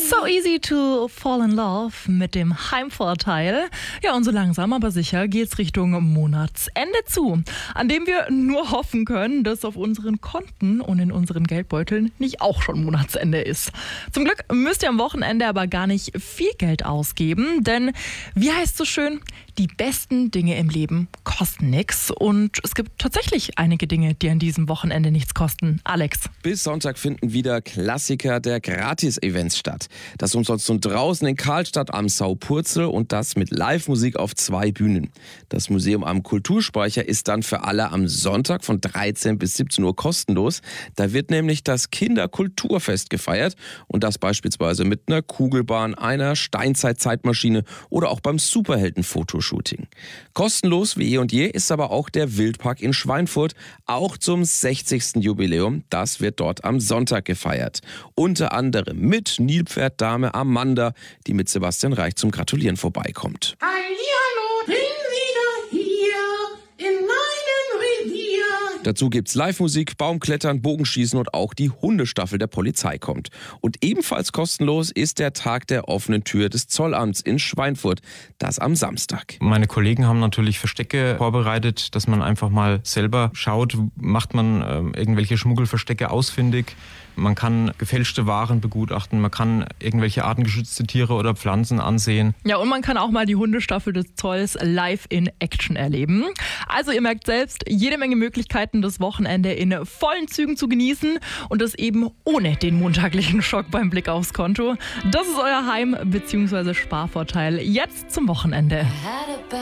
So easy to fall in love mit dem Heimvorteil. Ja, und so langsam aber sicher geht's Richtung Monatsende zu, an dem wir nur hoffen können, dass auf unseren Konten und in unseren Geldbeuteln nicht auch schon Monatsende ist. Zum Glück müsst ihr am Wochenende aber gar nicht viel Geld ausgeben, denn wie heißt so schön, die besten Dinge im Leben kosten nichts. Und es gibt tatsächlich einige Dinge, die an diesem Wochenende nichts kosten. Alex. Bis Sonntag finden wieder Klassiker der Gratis-Events statt. Das Umsonst und Draußen in Karlstadt am Saupurzel und das mit Live-Musik auf 2 Bühnen. Das Museum am Kulturspeicher ist dann für alle am Sonntag von 13 bis 17 Uhr kostenlos. Da wird nämlich das Kinderkulturfest gefeiert und das beispielsweise mit einer Kugelbahn, einer Steinzeit-Zeitmaschine oder auch beim Superhelden-Fotoshooting. Kostenlos wie eh und je ist aber auch der Wildpark in Schweinfurt, auch zum 60. Jubiläum. Das wird dort am Sonntag gefeiert. Unter anderem mit Nilpferddame Amanda, die mit Sebastian Reich zum Gratulieren vorbeikommt. Hallihallo, bin wieder hier in meinem Revier. Dazu gibt's Live-Musik, Baumklettern, Bogenschießen und auch die Hundestaffel der Polizei kommt. Und ebenfalls kostenlos ist der Tag der offenen Tür des Zollamts in Schweinfurt, das am Samstag. Meine Kollegen haben natürlich Verstecke vorbereitet, dass man einfach mal selber schaut, macht man irgendwelche Schmuggelverstecke ausfindig. Man kann gefälschte Waren begutachten, man kann irgendwelche artengeschützte Tiere oder Pflanzen ansehen. Ja, und man kann auch mal die Hundestaffel des Zolls live in Action erleben. Also ihr merkt selbst, jede Menge Möglichkeiten, das Wochenende in vollen Zügen zu genießen und das eben ohne den montaglichen Schock beim Blick aufs Konto. Das ist euer Heim- bzw. Sparvorteil jetzt zum Wochenende.